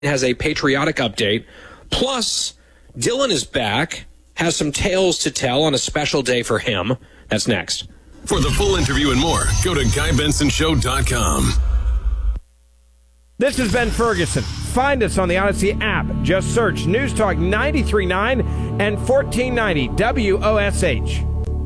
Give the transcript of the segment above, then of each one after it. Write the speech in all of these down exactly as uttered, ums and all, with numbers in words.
has a patriotic update. Plus, Dylan is back, has some tales to tell on a special day for him. That's next. For the full interview and more, go to guy benson show dot com. This is Ben Ferguson. Find us on the Odyssey app. Just search News Talk ninety-three point nine and fourteen ninety W O S H.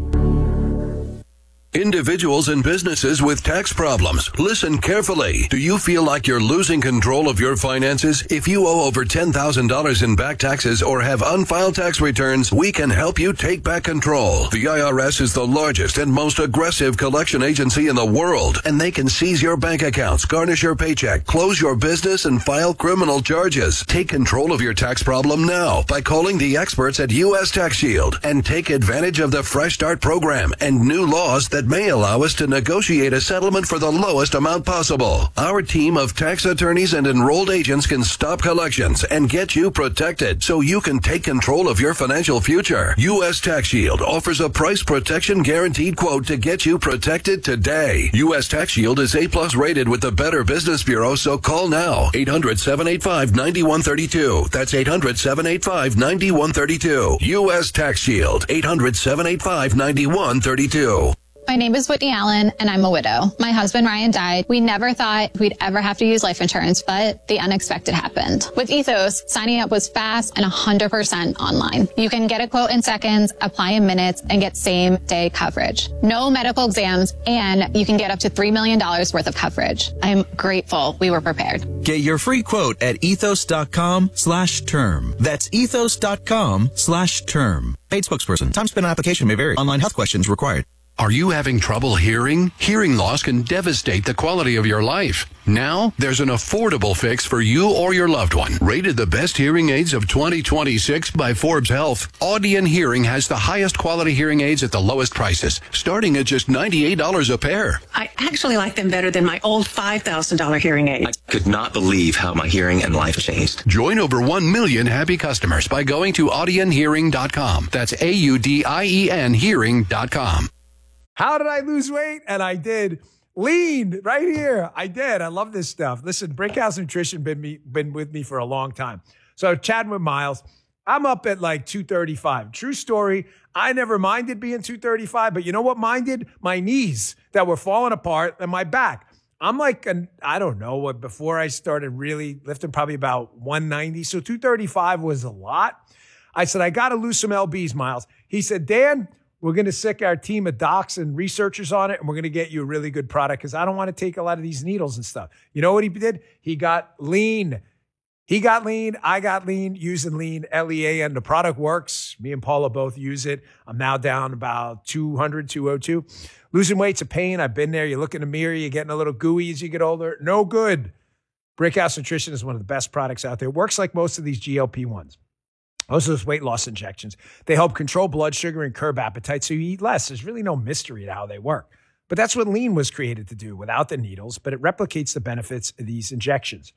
Individuals and businesses with tax problems, listen carefully. Do you feel like you're losing control of your finances? If you owe over ten thousand dollars in back taxes or have unfiled tax returns, we can help you take back control. The I R S is the largest and most aggressive collection agency in the world, and they can seize your bank accounts, garnish your paycheck, close your business, and file criminal charges. Take control of your tax problem now by calling the experts at U S Tax Shield and take advantage of the Fresh Start program and new laws that may allow us to negotiate a settlement for the lowest amount possible. Our team of tax attorneys and enrolled agents can stop collections and get you protected so you can take control of your financial future. U S Tax Shield offers a price protection guaranteed quote to get you protected today. U S Tax Shield is A plus rated with the Better Business Bureau, so call now. eight hundred, seven eight five, nine one three two. That's eight hundred, seven eight five, nine one three two. U S Tax Shield. eight hundred, seven eight five, nine one three two. My name is Whitney Allen, and I'm a widow. My husband, Ryan, died. We never thought we'd ever have to use life insurance, but the unexpected happened. With Ethos, signing up was fast and one hundred percent online. You can get a quote in seconds, apply in minutes, and get same-day coverage. No medical exams, and you can get up to three million dollars worth of coverage. I'm grateful we were prepared. Get your free quote at ethos.com slash term. That's ethos.com slash term. Paid spokesperson. Time spent on application may vary. Online health questions required. Are you having trouble hearing? Hearing loss can devastate the quality of your life. Now, there's an affordable fix for you or your loved one. Rated the best hearing aids of twenty twenty-six by Forbes Health, Audion Hearing has the highest quality hearing aids at the lowest prices, starting at just ninety-eight dollars a pair. I actually like them better than my old five thousand dollars hearing aids. I could not believe how my hearing and life changed. Join over one million happy customers by going to audion hearing dot com. That's A U D I E N hearing dot com. How did I lose weight? And I did. Lean right here. I did. I love this stuff. Listen, Brickhouse Nutrition been me been with me for a long time. So chatting with Miles, I'm up at like two thirty-five. True story. I never minded being two thirty-five, but you know what minded? My knees that were falling apart and my back. I'm like, an, I don't know what, before I started really lifting, probably about one ninety. So two thirty-five was a lot. I said, I got to lose some L Bs, Miles. He said, Dan, we're going to sick our team of docs and researchers on it, and we're going to get you a really good product because I don't want to take a lot of these needles and stuff. You know what he did? He got lean. He got lean. I got lean using lean, L E A N. The product works. Me and Paula both use it. I'm now down about two hundred, two oh two. Losing weight's a pain. I've been there. You look in the mirror, you're getting a little gooey as you get older. No good. Brickhouse Nutrition is one of the best products out there. It works like most of these G L P ones. Most of those weight loss injections, they help control blood sugar and curb appetite so you eat less. There's really no mystery to how they work. But that's what lean was created to do without the needles, but it replicates the benefits of these injections.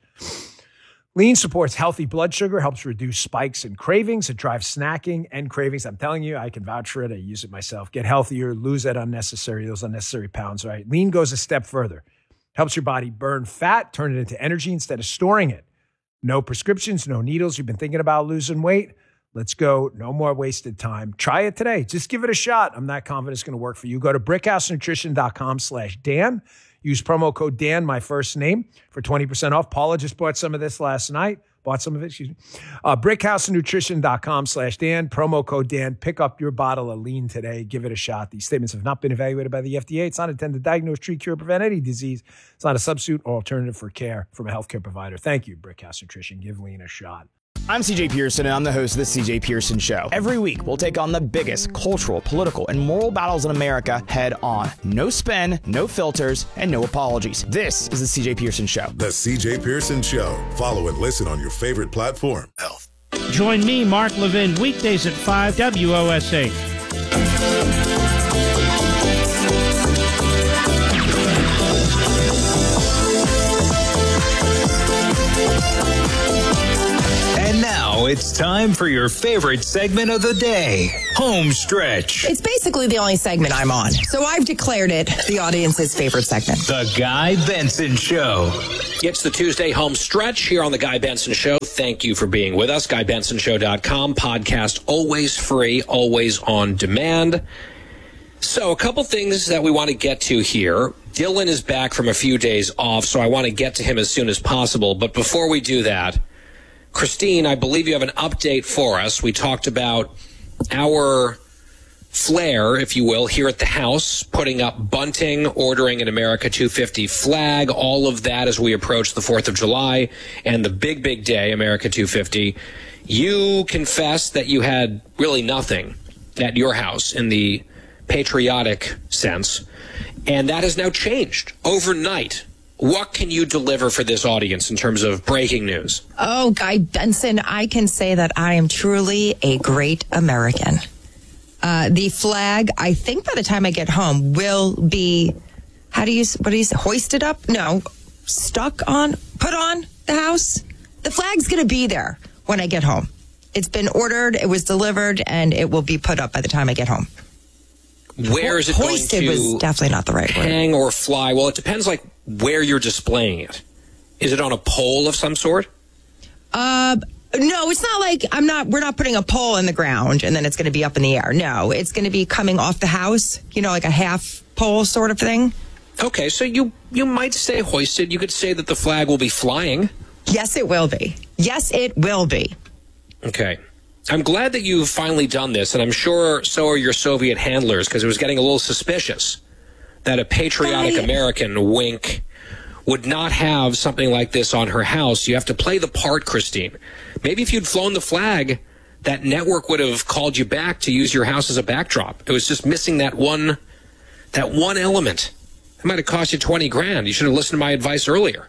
Lean supports healthy blood sugar, helps reduce spikes and cravings. It drives snacking and cravings. I'm telling you, I can vouch for it. I use it myself. Get healthier, lose that unnecessary, those unnecessary pounds, right? Lean goes a step further. Helps your body burn fat, turn it into energy instead of storing it. No prescriptions, no needles. You've been thinking about losing weight? Let's go. No more wasted time. Try it today. Just give it a shot. I'm not confident it's going to work for you. Go to brickhousenutrition.com slash Dan. Use promo code Dan, my first name, for twenty percent off. Paula just bought some of this last night. Bought some of it, excuse me. Uh, brickhousenutrition.com slash Dan. Promo code Dan. Pick up your bottle of lean today. Give it a shot. These statements have not been evaluated by the F D A. It's not intended to diagnose, treat, cure, prevent any disease. It's not a substitute or alternative for care from a healthcare provider. Thank you, Brickhouse Nutrition. Give lean a shot. I'm C J Pearson, and I'm the host of The C J Pearson Show. Every week, we'll take on the biggest cultural, political, and moral battles in America head on. No spin, no filters, and no apologies. This is The C J Pearson Show. The C J Pearson Show. Follow and listen on your favorite platform. Health. Join me, Mark Levin, weekdays at five, W O S H. it's time for your favorite segment of the day, Home Stretch. It's basically the only segment I'm on, so I've declared it the audience's favorite segment. The Guy Benson Show. It's the Tuesday Home Stretch here on The Guy Benson Show. Thank you for being with us. guy benson show dot com. Podcast always free, always on demand. So a couple things that we want to get to here. Dylan is back from a few days off, so I want to get to him as soon as possible. But before we do that, Christine, I believe you have an update for us. We talked about our flair, if you will, here at the house, putting up bunting, ordering an America two fifty flag, all of that as we approach the fourth of July and the big, big day, America two fifty. You confessed that you had really nothing at your house in the patriotic sense, and that has now changed overnight. What can you deliver for this audience in terms of breaking news? Oh, Guy Benson, I can say that I am truly a great American. Uh, the flag, I think by the time I get home, will be, how do you, what do you say, hoisted up? No, stuck on, put on the house. The flag's going to be there when I get home. It's been ordered, it was delivered, and it will be put up by the time I get home. Where is it going Hoisted to was definitely not the right word. Hang or fly? Well, it depends, like, where you're displaying it. Is it on a pole of some sort? Uh, no, it's not like I'm not, we're not putting a pole in the ground and then it's going to be up in the air. No, it's going to be coming off the house, you know, like a half pole sort of thing. Okay, so you, you might say hoisted. You could say that the flag will be flying. Yes, it will be. Yes, it will be. Okay. I'm glad that you've finally done this, and I'm sure so are your Soviet handlers, because it was getting a little suspicious that a patriotic I... American, wink, would not have something like this on her house. You have to play the part, Christine. Maybe if you'd flown the flag, that network would have called you back to use your house as a backdrop. It was just missing that one, that one element. It might have cost you twenty grand. You should have listened to my advice earlier.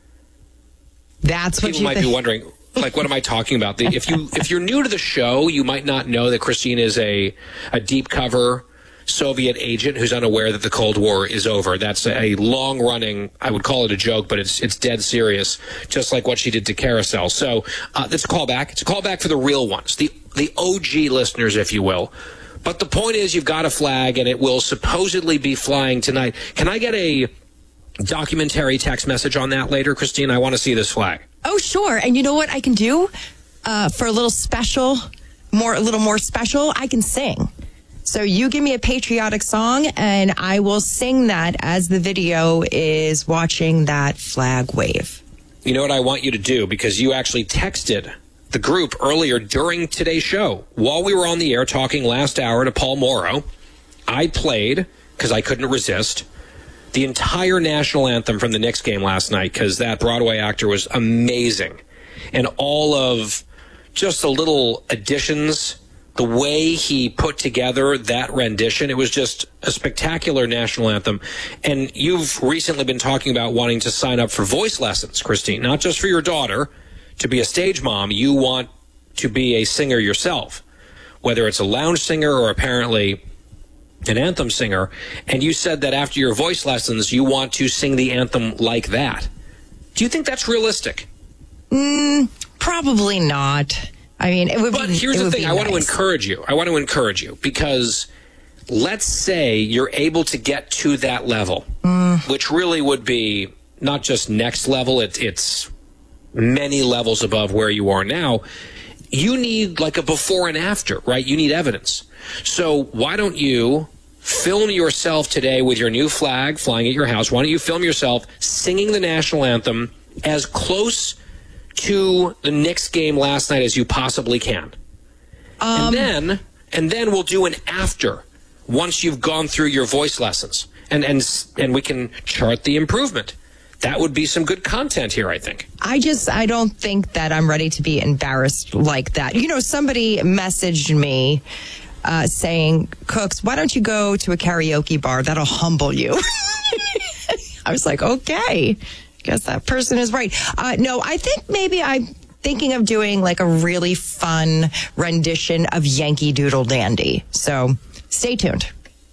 That's what People you might think. be wondering, like, what am I talking about? The, if you if you're new to the show, you might not know that Christine is a a deep cover Soviet agent who's unaware that the Cold War is over. That's a long running, I would call it a joke, but it's it's dead serious, just like what she did to Carousel. So uh, that's a callback. It's a callback for the real ones, the the O G listeners, if you will. But the point is, you've got a flag, and it will supposedly be flying tonight. Can I get a documentary text message on that later, Christine? I want to see this flag. Oh, sure. And you know what I can do uh, for a little special, more a little more special? I can sing. So you give me a patriotic song, and I will sing that as the video is watching that flag wave. You know what I want you to do? Because you actually texted the group earlier during today's show. While we were on the air talking last hour to Paul Morrow, I played, because I couldn't resist, the entire national anthem from the Knicks game last night, because that Broadway actor was amazing. And all of just the little additions, the way he put together that rendition, it was just a spectacular national anthem. And you've recently been talking about wanting to sign up for voice lessons, Christine, not just for your daughter to be a stage mom. You want to be a singer yourself, whether it's a lounge singer or apparently an anthem singer. And you said that after your voice lessons, you want to sing the anthem like that. Do you think that's realistic? Mm, probably not. I mean, it would but be. But here's the thing. I nice. want to encourage you. I want to encourage you because let's say you're able to get to that level, mm. which really would be not just next level. It, it's many levels above where you are now. You need like a before and after, right? You need evidence. So why don't you film yourself today with your new flag flying at your house? Why don't you film yourself singing the national anthem as close to the Knicks game last night as you possibly can? Um, and then and then we'll do an after once you've gone through your voice lessons. And and and we can chart the improvement. That would be some good content here, I think. I just, I don't think that I'm ready to be embarrassed like that. You know, somebody messaged me uh, saying, Cooks, why don't you go to a karaoke bar? That'll humble you. I was like, okay, guess that person is right. Uh, no, I think maybe I'm thinking of doing like a really fun rendition of Yankee Doodle Dandy. So stay tuned.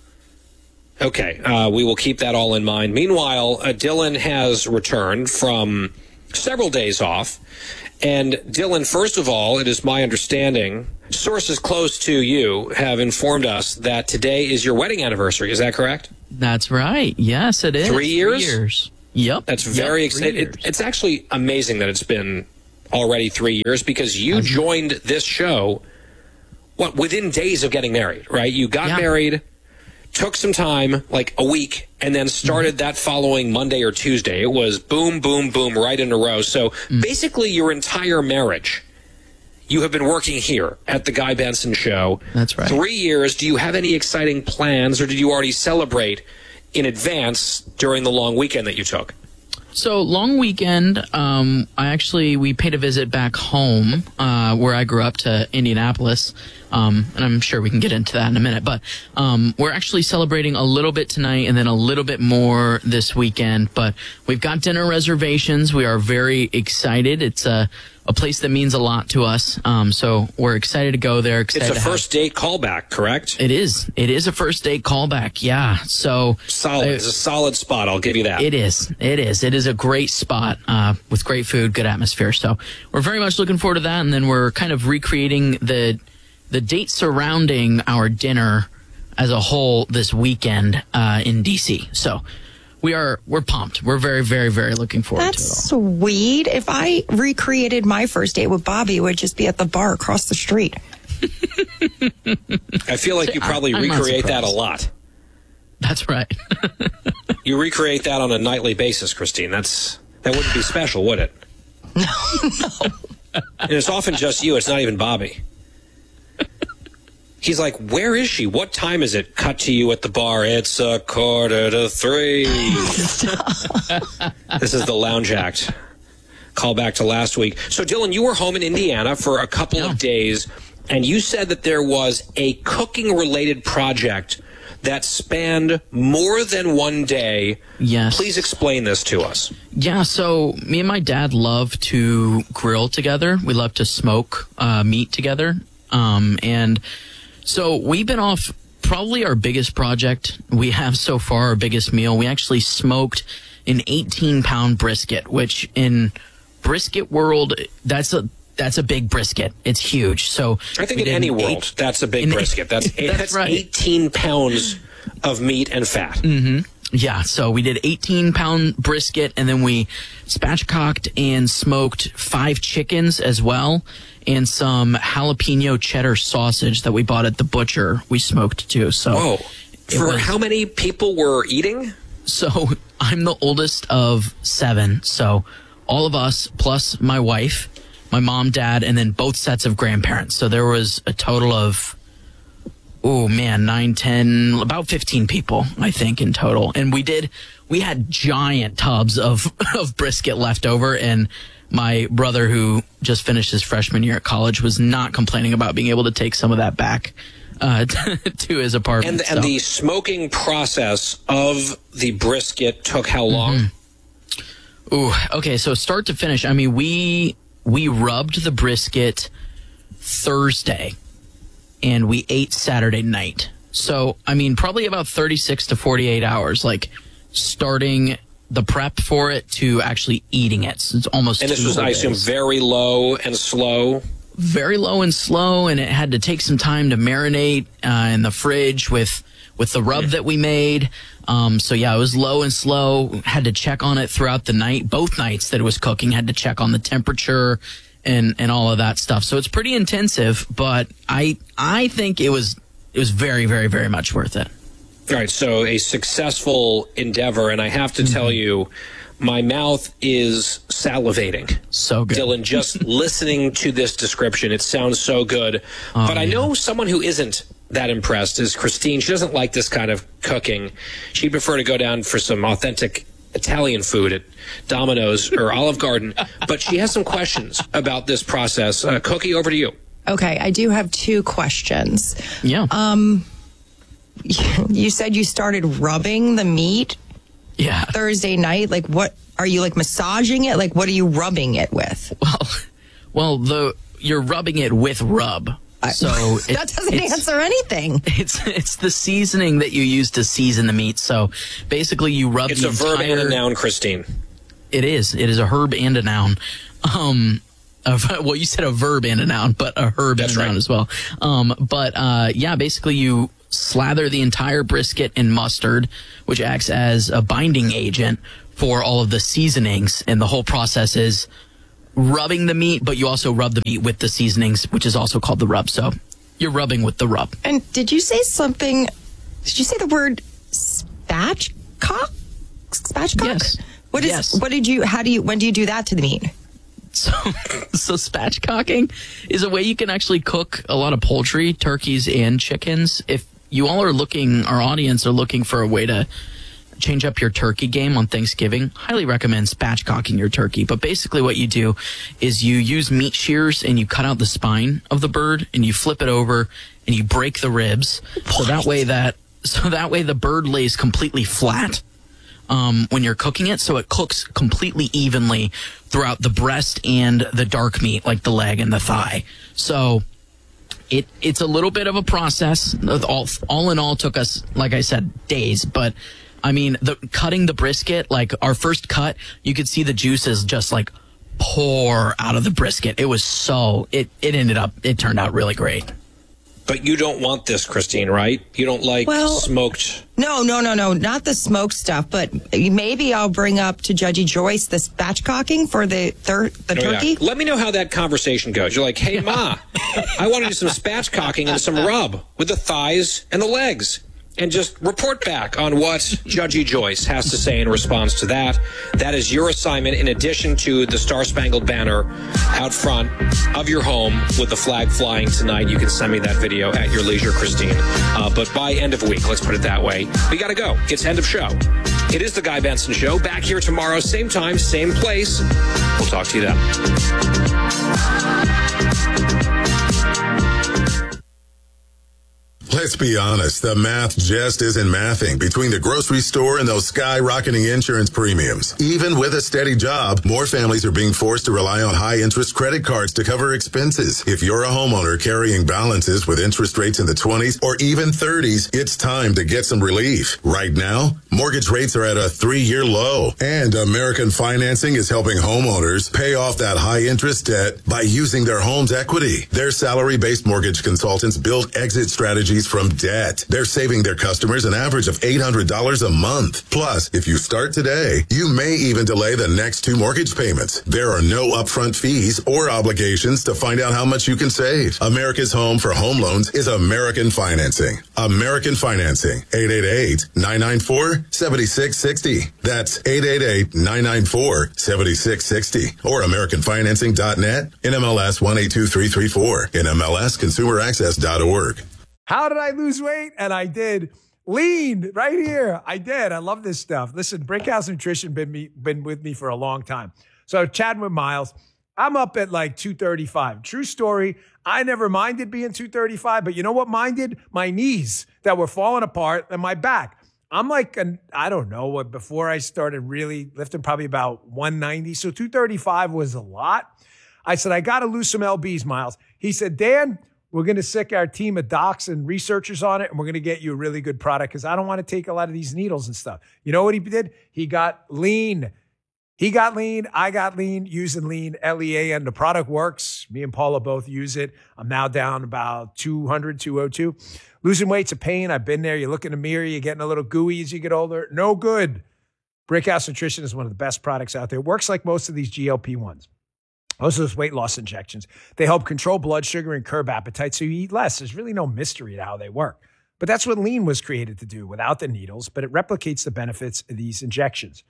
Okay, uh, we will keep that all in mind. Meanwhile, uh, Dylan has returned from several days off, And Dylan, first of all, it is my understanding, sources close to you have informed us that today is your wedding anniversary. Is that correct? That's right. Yes, it is. Three years? Three years. Yep. That's very yep, exciting. It, it's actually amazing that it's been already three years because you mm-hmm. joined this show, what, within days of getting married, right? You got yeah. married, took some time, like a week, and then started mm-hmm. that following Monday or Tuesday. It was boom, boom, boom, right in a row. So mm-hmm. basically your entire marriage, you have been working here at the Guy Benson Show. That's right. Three years. Do you have any exciting plans, or did you already celebrate in advance during the long weekend that you took? So long weekend, um, I actually, we paid a visit back home, uh, where I grew up, to Indianapolis. Um, and I'm sure we can get into that in a minute, but, um, we're actually celebrating a little bit tonight and then a little bit more this weekend, but we've got dinner reservations. We are very excited. It's a, a place that means a lot to us. Um, so we're excited to go there. Excited it's a to first have... date callback, correct? It is. It is a first date callback. Yeah. So solid. Uh, it's a solid spot. I'll give you that. It is. It is. It is a great spot, uh, with great food, good atmosphere. So we're very much looking forward to that. And then we're kind of recreating the, the date surrounding our dinner as a whole this weekend, uh, in D C. So we are, we're pumped. We're very, very, very looking forward That's to it. That's sweet. If I recreated my first date with Bobby, it would just be at the bar across the street. I feel like you probably I'm recreate that a lot. That's right. You recreate that on a nightly basis, Christine. That's, that wouldn't be special, would it? No, no. And it's often just you. It's not even Bobby. He's like, where is she? What time is it? Cut to you at the bar. It's a quarter to three. This is the Lounge Act. Call back to last week. So, Dylan, you were home in Indiana for a couple yeah. of days, and you said that there was a cooking-related project that spanned more than one day. Yes. Please explain this to us. Yeah, so me and my dad love to grill together. We love to smoke uh, meat together. Um, and so we've been off probably our biggest project we have so far, our biggest meal. We actually smoked an eighteen pound brisket, which in brisket world, that's a that's a big brisket. It's huge. So I think in any world, eight, that's a big brisket. That's, that's, that's right. eighteen pounds of meat and fat. Mm-hmm. Yeah, so we did eighteen pound brisket, and then we spatchcocked and smoked five chickens as well, and some jalapeno cheddar sausage that we bought at the butcher we smoked too. So Whoa. For was, how many people were eating? So I'm the oldest of seven, so all of us plus my wife, my mom, dad, and then both sets of grandparents. So there was a total of, oh man, nine, ten, about fifteen people, I think, in total. And we did, we had giant tubs of, of brisket left over. And my brother, who just finished his freshman year at college, was not complaining about being able to take some of that back uh, to his apartment. And, so. and the smoking process of the brisket took how long? Mm-hmm. Ooh, okay, so start to finish. I mean, we we rubbed the brisket Thursday, and we ate Saturday night. So, I mean, probably about thirty-six to forty-eight hours, like starting the prep for it to actually eating it. So it's almost And this was, I assume, very low and slow? Very low and slow, and it had to take some time to marinate uh, in the fridge with with the rub that we made. Um, so, yeah, it was low and slow. Had to check on it throughout the night. Both nights that it was cooking, had to check on the temperature and, and all of that stuff. So it's pretty intensive, but I I think it was it was very, very, very much worth it. All right, so a successful endeavor, and I have to mm-hmm. tell you, my mouth is salivating. So good. Dylan, just listening to this description, it sounds so good. Oh, but I know yeah. someone who isn't that impressed is Christine. She doesn't like this kind of cooking. She'd prefer to go down for some authentic Italian food at Domino's or Olive Garden. But she has some questions about this process. Uh, Cookie, over to you. Okay, I do have two questions. Yeah. Um, you said you started rubbing the meat yeah. Thursday night. Like, what are you, like, massaging it? Like, what are you rubbing it with? Well, well, the you're rubbing it with rub. So it, that doesn't answer anything. It's it's the seasoning that you use to season the meat. So basically, you rub. It's the a verb entire, and a noun, Christine. It is. It is a herb and a noun. Um, A, well, you said a verb and a noun, but a herb That's and a right. noun as well. Um, but uh, yeah, basically you slather the entire brisket in mustard, which acts as a binding agent for all of the seasonings. And the whole process is rubbing the meat, but you also rub the meat with the seasonings, which is also called the rub. So you're rubbing with the rub. And did you say something? Did you say the word spatchcock? Spatchcock? Yes. What is? Yes. What did you? How do you? When do you do that to the meat? So, so spatchcocking is a way you can actually cook a lot of poultry, turkeys, and chickens. If you all are looking, our audience are looking for a way to change up your turkey game on Thanksgiving, highly recommend spatchcocking your turkey. But basically what you do is you use meat shears and you cut out the spine of the bird and you flip it over and you break the ribs. So that way that, so that way the bird lays completely flat. Um, when you're cooking it, so it cooks completely evenly throughout the breast and the dark meat, like the leg and the thigh. So it it's a little bit of a process. All, all in all, took us, like I said, days. But I mean, the cutting the brisket, like our first cut, you could see the juices just like pour out of the brisket. It was so it it ended up it turned out really great. But you don't want this, Christine, right? You don't like Well, smoked. No, no, no, no, not the smoked stuff. But maybe I'll bring up to Judgy Joyce the spatchcocking for the thir- the Oh, turkey. yeah. Let me know how that conversation goes. You're like, hey, Ma, I want to do some spatchcocking and some rub with the thighs and the legs. And just report back on what Judgy Joyce has to say in response to that. That is your assignment in addition to the Star Spangled Banner out front of your home with the flag flying tonight. You can send me that video at your leisure, Christine. Uh, but by end of week, let's put it that way, we got to go. It's end of show. It is the Guy Benson Show. Back here tomorrow, same time, same place. We'll talk to you then. Let's be honest, the math just isn't mathing between the grocery store and those skyrocketing insurance premiums. Even with a steady job, more families are being forced to rely on high-interest credit cards to cover expenses. If you're a homeowner carrying balances with interest rates in the twenties or even thirties, it's time to get some relief. Right now, mortgage rates are at a three-year low, and American Financing is helping homeowners pay off that high-interest debt by using their home's equity. Their salary-based mortgage consultants build exit strategies from debt. They're saving their customers an average of eight hundred dollars a month. Plus, if you start today, you may even delay the next two mortgage payments. There are no upfront fees or obligations to find out how much you can save. America's home for home loans is American Financing. American Financing. eight eight eight, nine nine four, seven six six zero. That's eight eight eight, nine nine four, seven six six zero. Or American Financing dot net. N M L S one eight two three three four. N M L S consumer access dot org. How did I lose weight? And I did. Lean right here. I did. I love this stuff. Listen, Brickhouse Nutrition been me been with me for a long time. So chatting with Miles, I'm up at like two thirty-five. True story. I never minded being two thirty-five, but you know what minded? My knees that were falling apart and my back. I'm like, an, I don't know what, before I started really lifting, probably about one ninety. So two thirty-five was a lot. I said, I got to lose some L Bs, Miles. He said, Dan, we're going to sick our team of docs and researchers on it, and we're going to get you a really good product because I don't want to take a lot of these needles and stuff. You know what he did? He got lean. He got lean. I got lean using lean, L E A, and the product works. Me and Paula both use it. I'm now down about two hundred, two oh two. Losing weight's a pain. I've been there. You look in the mirror, you're getting a little gooey as you get older. No good. Brickhouse Nutrition is one of the best products out there. It works like most of these G L P ones. Most of those weight loss injections, they help control blood sugar and curb appetite so you eat less. There's really no mystery to how they work. But that's what lean was created to do without the needles, but it replicates the benefits of these injections.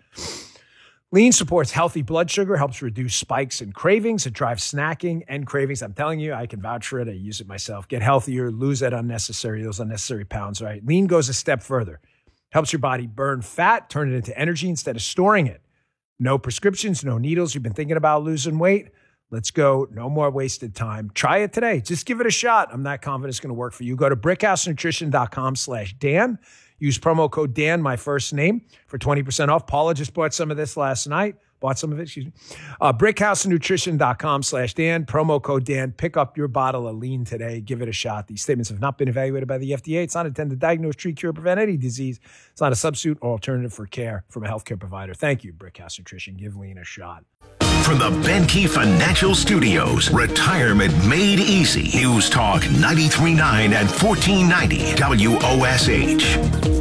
Lean supports healthy blood sugar, helps reduce spikes and cravings. It drives snacking and cravings. I'm telling you, I can vouch for it. I use it myself. Get healthier, lose that unnecessary, those unnecessary pounds, right? Lean goes a step further. Helps your body burn fat, turn it into energy instead of storing it. No prescriptions, no needles. You've been thinking about losing weight? Let's go. No more wasted time. Try it today. Just give it a shot. I'm not confident it's going to work for you. Go to brickhousenutrition.com slash Dan. Use promo code Dan, my first name, for twenty percent off. Paula just bought some of this last night. Bought some of it, excuse me. Uh, brickhousenutrition.com slash Dan. Promo code Dan. Pick up your bottle of lean today. Give it a shot. These statements have not been evaluated by the F D A. It's not intended to diagnose, treat, cure, prevent any disease. It's not a substitute or alternative for care from a healthcare provider. Thank you, Brickhouse Nutrition. Give lean a shot. From the Benke Financial Studios, retirement made easy. News Talk ninety-three point nine and fourteen ninety W O S H.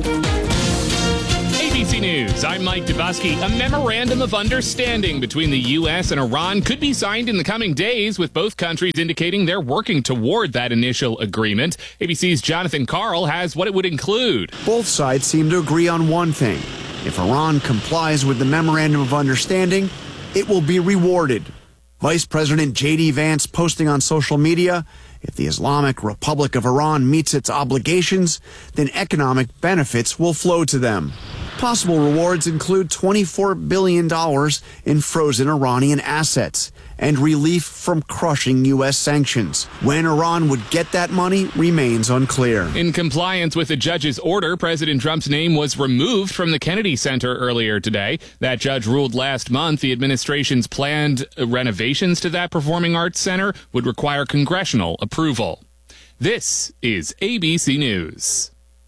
A B C News, I'm Mike Dubusky. A memorandum of understanding between the U S and Iran could be signed in the coming days, with both countries indicating they're working toward that initial agreement. A B C's Jonathan Karl has what it would include. Both sides seem to agree on one thing. If Iran complies with the memorandum of understanding, it will be rewarded. Vice President J D Vance posting on social media, if the Islamic Republic of Iran meets its obligations, then economic benefits will flow to them. Possible rewards include twenty-four billion dollars in frozen Iranian assets and relief from crushing U S sanctions. When Iran would get that money remains unclear. In compliance with the judge's order, President Trump's name was removed from the Kennedy Center earlier today. That judge ruled last month the administration's planned renovations to that performing arts center would require congressional approval. This is A B C News.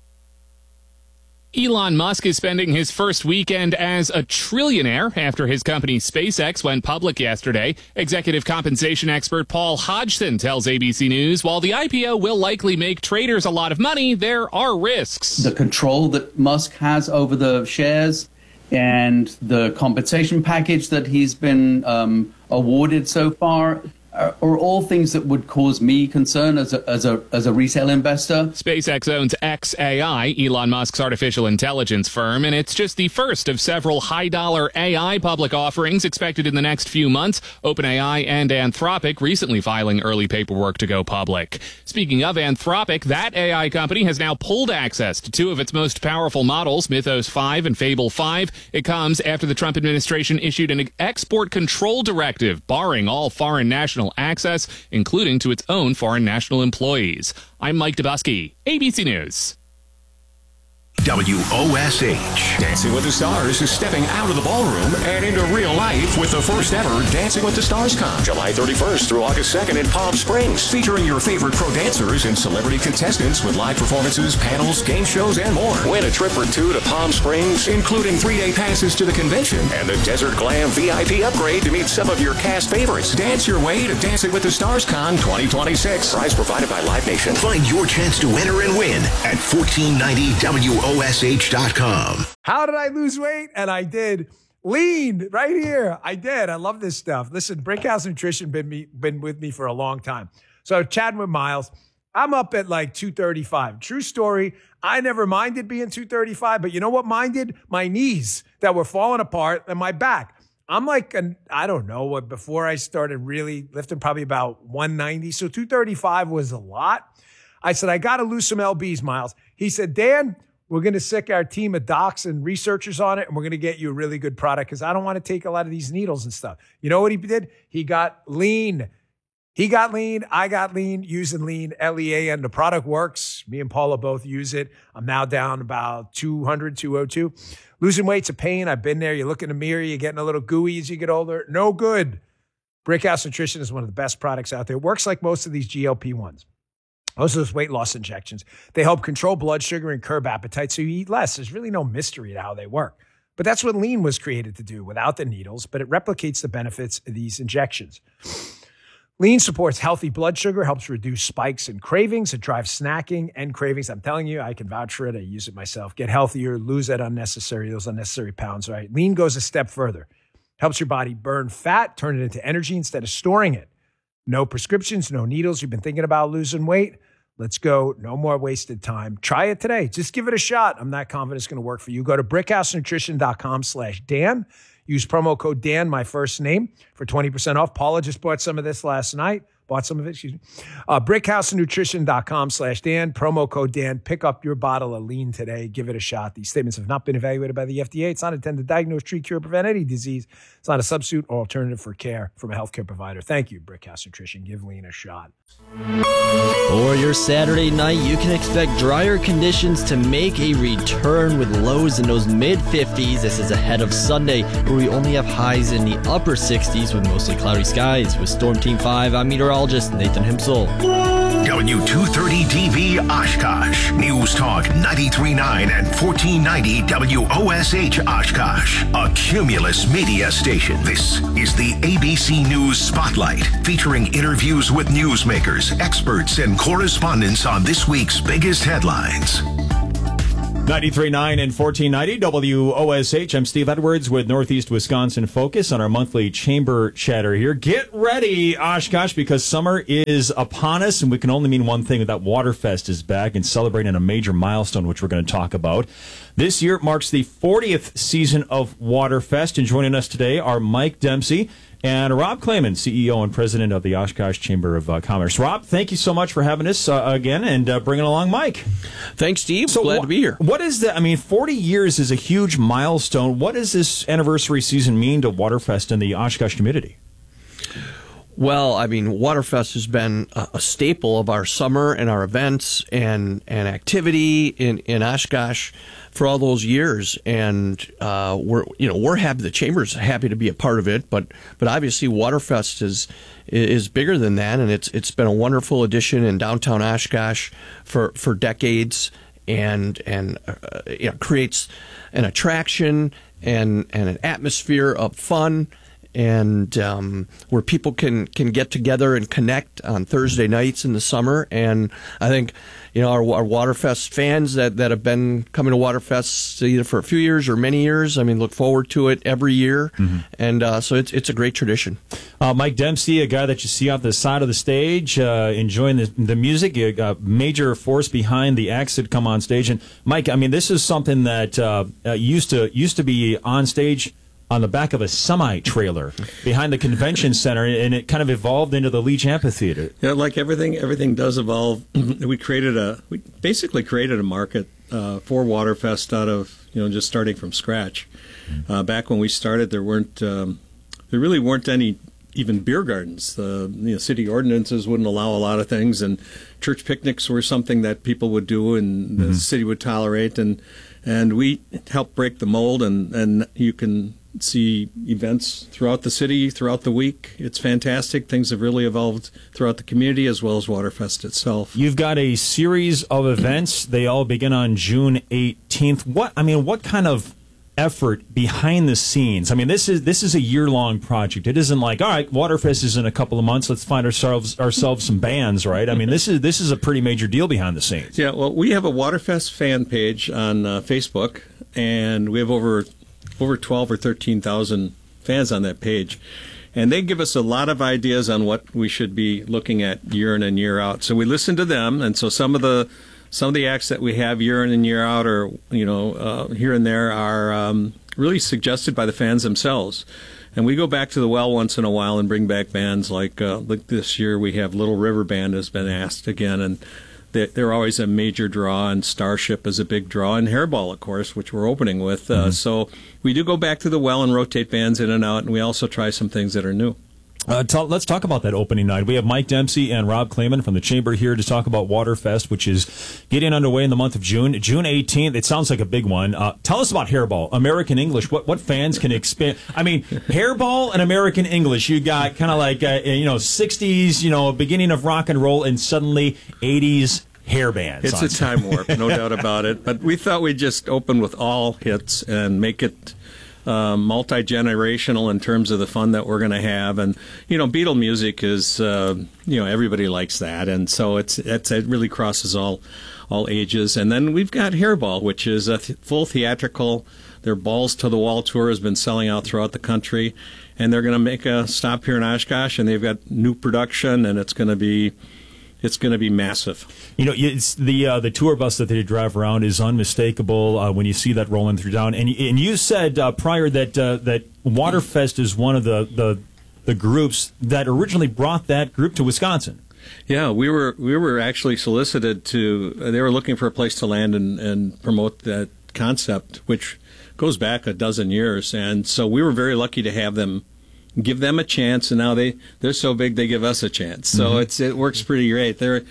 Elon Musk is spending his first weekend as a trillionaire after his company SpaceX went public yesterday. Executive compensation expert Paul Hodgson tells A B C News, while the I P O will likely make traders a lot of money, there are risks. The control that Musk has over the shares and the compensation package that he's been um, awarded so far are all things that would cause me concern as a, as a as a retail investor. SpaceX owns X A I, Elon Musk's artificial intelligence firm, and it's just the first of several high-dollar A I public offerings expected in the next few months. OpenAI and Anthropic recently filing early paperwork to go public. Speaking of Anthropic, that A I company has now pulled access to two of its most powerful models, Mythos five and Fable five. It comes after the Trump administration issued an export control directive barring all foreign national access, including to its own foreign national employees. I'm Mike Dubusky, A B C News. W O S H. Dancing with the Stars is stepping out of the ballroom and into real life with the first ever Dancing with the Stars Con, July thirty-first through August second in Palm Springs, featuring your favorite pro dancers and celebrity contestants with live performances, panels, game shows, and more. Win a trip or two to Palm Springs, including three-day passes to the convention and the Desert Glam V I P upgrade to meet some of your cast favorites. Dance your way to Dancing with the Stars Con twenty twenty-six. Prize provided by Live Nation. Find your chance to enter and win at fourteen ninety W O S H dot com. How did I lose weight? And I did. Lean right here. I did. I love this stuff. Listen, Brickhouse Nutrition been me been with me for a long time. So chatting with Miles, I'm up at like two thirty-five. True story. I never minded being two thirty-five, but you know what minded? My knees that were falling apart and my back. I'm like, an, I don't know what, before I started really lifting, probably about one ninety. So two thirty-five was a lot. I said, I got to lose some L Bs, Miles. He said, Dan, we're going to sick our team of docs and researchers on it, and we're going to get you a really good product because I don't want to take a lot of these needles and stuff. You know what he did? He got lean. He got lean. I got lean using lean, L E A N. The product works. Me and Paula both use it. I'm now down about two hundred, two oh two. Losing weight's a pain. I've been there. You look in the mirror, you're getting a little gooey as you get older. No good. Brickhouse Nutrition is one of the best products out there. It works like most of these G L P ones. Most of those weight loss injections. They help control blood sugar and curb appetite so you eat less. There's really no mystery to how they work. But that's what lean was created to do without the needles, but it replicates the benefits of these injections. Lean supports healthy blood sugar, helps reduce spikes and cravings. It drives snacking and cravings. I'm telling you, I can vouch for it. I use it myself. Get healthier, lose that unnecessary, those unnecessary pounds, right? Lean goes a step further. Helps your body burn fat, turn it into energy instead of storing it. No prescriptions, no needles. You've been thinking about losing weight? Let's go. No more wasted time. Try it today. Just give it a shot. I'm not confident it's going to work for you. Go to brickhousenutrition.com slash Dan. Use promo code Dan, my first name, for twenty percent off. Paula just bought some of this last night. Bought some of it, excuse me. Uh, brickhousenutrition.com slash Dan. Promo code Dan. Pick up your bottle of lean today. Give it a shot. These statements have not been evaluated by the F D A. It's not intended to diagnose, treat, cure, prevent any disease. It's not a substitute or alternative for care from a healthcare provider. Thank you, Brickhouse Nutrition. Give lean a shot. For your Saturday night, you can expect drier conditions to make a return with lows in those mid fifties. This is ahead of Sunday, where we only have highs in the upper sixties with mostly cloudy skies. With Storm Team five, I'm meteorologist Nathan Himsel. W two thirty D V Oshkosh. News Talk ninety-three point nine and fourteen ninety W O S H Oshkosh. A Cumulus media station. This is the A B C News Spotlight, featuring interviews with newsmakers, experts, and correspondents on this week's biggest headlines. ninety-three point nine and fourteen ninety W O S H. I'm Steve Edwards with Northeast Wisconsin Focus on our monthly chamber chatter here. Get ready, Oshkosh, because summer is upon us, and we can only mean one thing, that Waterfest is back and celebrating a major milestone, which we're going to talk about. This year marks the fortieth season of Waterfest, and joining us today are Mike Dempsey and Rob Clayman, C E O and President of the Oshkosh Chamber of uh, Commerce. Rob, thank you so much for having us uh, again and uh, bringing along Mike. Thanks, Steve. So Glad wh- to be here. What is that? I mean, forty years is a huge milestone. What does this anniversary season mean to Waterfest and the Oshkosh community? Well, I mean, Waterfest has been a, a staple of our summer and our events and, and activity in, in Oshkosh for all those years, and uh, we're you know we're happy. The chamber's happy to be a part of it, but but obviously Waterfest is is bigger than that, and it's it's been a wonderful addition in downtown Oshkosh for, for decades, and and uh, you know creates an attraction and and an atmosphere of fun. And um, where people can, can get together and connect on Thursday nights in the summer. And I think, you know, our, our Waterfest fans that, that have been coming to Waterfest either for a few years or many years, I mean, look forward to it every year. Mm-hmm. And uh, so it's it's a great tradition. Uh, Mike Dempsey, a guy that you see off the side of the stage, uh, enjoying the, the music, a major force behind the acts that come on stage. And Mike, I mean, this is something that uh, uh, used to used to be on stage on the back of a semi-trailer behind the convention center, and it kind of evolved into the Leach Amphitheater. Yeah, like everything, everything does evolve. we created a, we basically created a market uh, for Waterfest out of, you know, just starting from scratch. Uh, back when we started, there weren't, um, there really weren't any even beer gardens. The you know, city ordinances wouldn't allow a lot of things, and church picnics were something that people would do and the mm-hmm. city would tolerate, and and we helped break the mold, and, and you can see events throughout the city, throughout the week. It's fantastic. Things have really evolved throughout the community as well as Waterfest itself. You've got a series of events. They all begin on June eighteenth. What I mean, what kind of effort behind the scenes? I mean, this is this is a year-long project. It isn't like, all right, Waterfest is in a couple of months. Let's find ourselves ourselves some bands, right? I mean, this is this is a pretty major deal behind the scenes. Yeah, well, we have a Waterfest fan page on uh, Facebook, and we have over over twelve or thirteen thousand fans on that page, and they give us a lot of ideas on what we should be looking at year in and year out. So we listen to them, and so some of the some of the acts that we have year in and year out, or you know, uh, here and there, are um, really suggested by the fans themselves. And we go back to the well once in a while and bring back bands like uh, like this year we have Little River Band has been asked again, and they're always a major draw, and Starship is a big draw, and Hairball, of course, which we're opening with. Uh, mm-hmm. So we do go back to the well and rotate bands in and out, and we also try some things that are new. Uh, t- let's talk about that opening night. We have Mike Dempsey and Rob Clayman from the Chamber here to talk about Waterfest, which is getting underway in the month of June. June eighteenth, it sounds like a big one. Uh, tell us about Hairball, American English. What what fans can expect? I mean, Hairball and American English, you got kind of like, uh, you know, sixties, you know, beginning of rock and roll, and suddenly eighties hair bands. It's a time warp, no doubt about it. But we thought we'd just open with all hits and make it uh, multi-generational in terms of the fun that we're going to have. And, you know, Beatle music is, uh, you know, everybody likes that. And so it's, it's it really crosses all all ages. And then we've got Hairball, which is a th- full theatrical. Their Balls to the Wall tour has been selling out throughout the country. And they're going to make a stop here in Oshkosh, and they've got new production, and it's going to be... It's going to be massive. You know, it's the uh, the tour bus that they drive around is unmistakable uh, when you see that rolling through town. And and you said uh, prior that uh, that Waterfest is one of the, the the groups that originally brought that group to Wisconsin. Yeah, we were we were actually solicited to. They were looking for a place to land and, and promote that concept, which goes back a dozen years. And so we were very lucky to have them. Give them a chance, and now they, they're so big they give us a chance. So mm-hmm. it's it works pretty great. They're,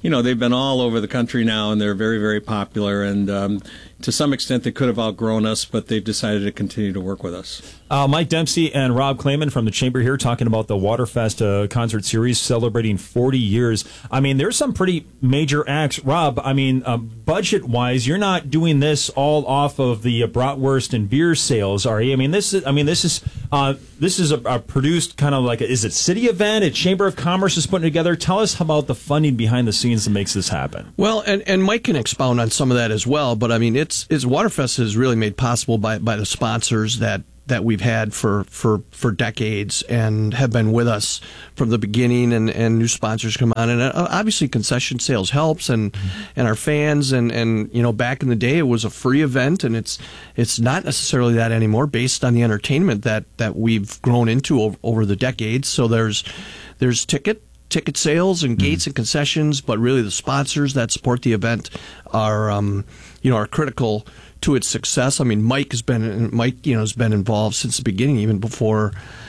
you know, they've been all over the country now, and they're very, very popular. And um, to some extent, they could have outgrown us, but they've decided to continue to work with us. Uh, Mike Dempsey and Rob Clayman from the Chamber here talking about the Waterfest uh, concert series celebrating forty years. I mean, there's some pretty major acts. Rob, I mean, uh, budget-wise, you're not doing this all off of the uh, bratwurst and beer sales, are you? I mean, this is, I mean, this is, uh, this is a, a produced kind of like, a, is it city event? A Chamber of Commerce is putting together. Tell us about the funding behind the scenes that makes this happen. Well, and, and Mike can expound on some of that as well, but I mean, it's, it's Waterfest is really made possible by, by the sponsors that that we've had for, for, for decades and have been with us from the beginning, and, and new sponsors come on. And uh, obviously concession sales helps, and, mm-hmm. and our fans, and, and, you know, back in the day it was a free event, and it's, it's not necessarily that anymore based on the entertainment that, that we've grown into over, over the decades. So there's, there's ticket, ticket sales and gates mm-hmm. and concessions, but really the sponsors that support the event are, um, you know, are critical to its success. I mean, Mike has been Mike, you know, has been involved since the beginning, even before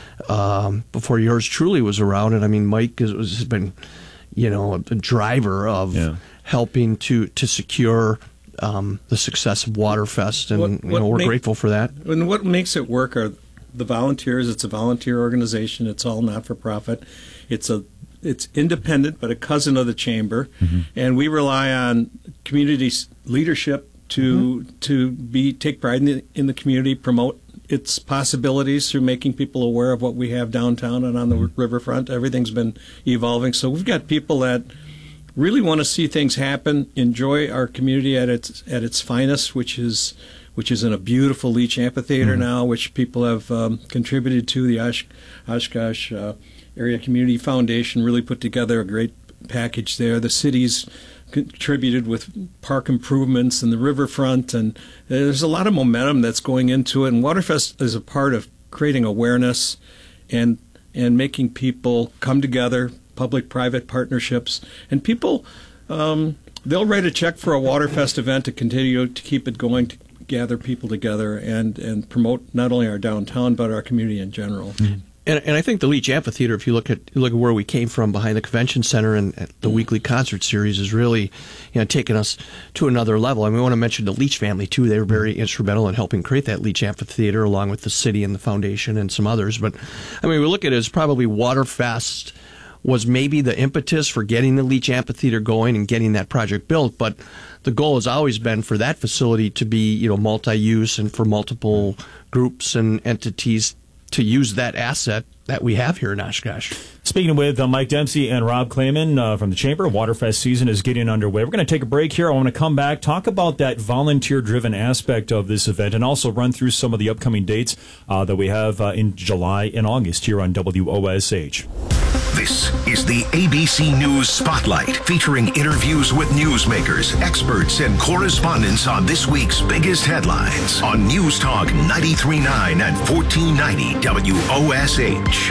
um, before yours truly was around. And I mean, Mike has, has been, you know, a driver of yeah. helping to to secure um, the success of Waterfest, and what, what you know, we're make, grateful for that. And what makes it work are the volunteers. It's a volunteer organization. It's all not for profit. It's a it's independent, but a cousin of the Chamber, mm-hmm. and we rely on community leadership to mm-hmm. to be take pride in the, in the community, promote its possibilities through making people aware of what we have downtown and on the mm-hmm. riverfront. Everything's been evolving, so we've got people that really want to see things happen, enjoy our community at its at its finest, which is which is in a beautiful Leach Amphitheater mm-hmm. now, which people have um, contributed to. The Osh, Oshkosh uh, Area Community Foundation really put together a great package there. The city's contributed with park improvements and the riverfront, and there's a lot of momentum that's going into it. And Waterfest is a part of creating awareness and and making people come together, public-private partnerships, and people um, they'll write a check for a Waterfest event to continue to keep it going, to gather people together and and promote not only our downtown but our community in general. Mm-hmm. And, and I think the Leach Amphitheater, if you look at you look at where we came from behind the convention center, and the weekly concert series is really, you know, taking us to another level. And we want to mention the Leach family too. They were very instrumental in helping create that Leach Amphitheater, along with the city and the foundation and some others. But I mean, we look at it as probably Waterfest was maybe the impetus for getting the Leach Amphitheater going and getting that project built. But the goal has always been for that facility to be, you know, multi-use, and for multiple groups and entities to use that asset that we have here in Oshkosh. Speaking with uh, Mike Dempsey and Rob Clayman uh, from the Chamber, Waterfest season is getting underway. We're going to take a break here. I want to come back, talk about that volunteer-driven aspect of this event, and also run through some of the upcoming dates uh, that we have uh, in July and August here on W O S H. This is the A B C News Spotlight, featuring interviews with newsmakers, experts, and correspondents on this week's biggest headlines on News Talk ninety-three point nine and fourteen ninety W O S H.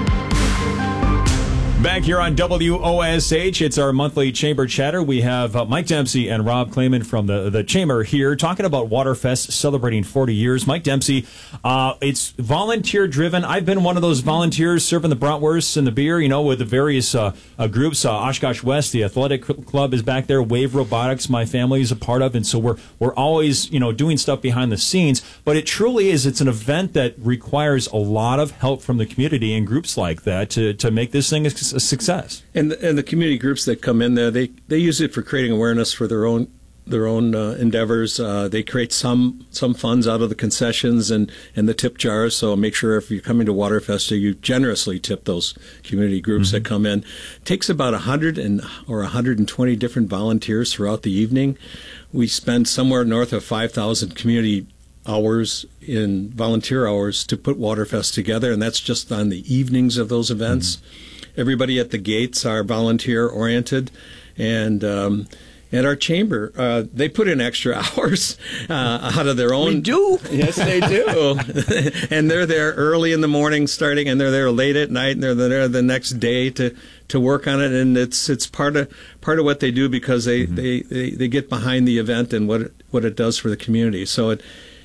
Back here on W O S H, it's our monthly Chamber Chatter. We have uh, Mike Dempsey and Rob Clayman from the, the Chamber here talking about Waterfest celebrating forty years. Mike Dempsey, uh, it's volunteer-driven. I've been one of those volunteers serving the bratwursts and the beer, you know, with the various uh, uh, groups. Uh, Oshkosh West, the athletic club is back there. Wave Robotics, my family is a part of, and so we're we're always, you know, doing stuff behind the scenes. But it truly is, it's an event that requires a lot of help from the community and groups like that to, to make this thing a a success. And the, and the community groups that come in there, they, they use it for creating awareness for their own their own uh, endeavors. Uh, they create some some funds out of the concessions and, and the tip jars. So make sure if you're coming to Waterfest, you generously tip those community groups mm-hmm. that come in. It takes about one hundred and, or one hundred twenty different volunteers throughout the evening. We spend somewhere north of five thousand community hours in volunteer hours to put Waterfest together, and that's just on the evenings of those events. Mm-hmm. Everybody at the gates are volunteer-oriented, and um, at our chamber, uh, they put in extra hours uh, out of their own. We do? Yes, they do. And they're there early in the morning starting, and they're there late at night, and they're there the next day to, to work on it. And it's it's part of part of what they do because they, mm-hmm. they, they, they get behind the event and what it, what it does for the community. So it